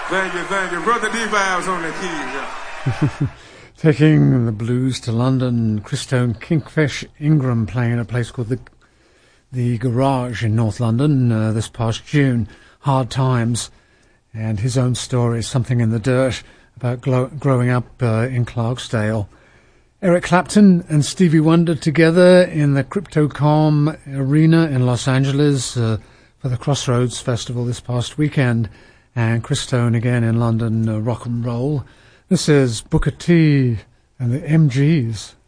Thank you. Brother D-Vibes on the keys. Yeah. Taking the blues to London, Christone Kingfish Ingram playing in a place called the Garage in North London this past June. Hard times, and his own story, Something in the Dirt, about growing up in Clarksdale. Eric Clapton and Stevie Wonder together in the Crypto.com Arena in Los Angeles for the Crossroads Festival this past weekend. And Christone again in London, rock and roll. This is Booker T and the MGs.